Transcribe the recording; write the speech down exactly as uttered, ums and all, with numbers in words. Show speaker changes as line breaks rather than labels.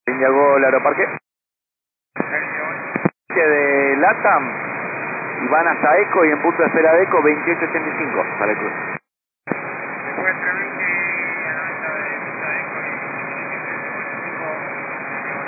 Línea Gol Aeroparque. De LATAM y van hasta ECO y en punto de espera de ECO veintiocho ochenta y cinco para el cruce.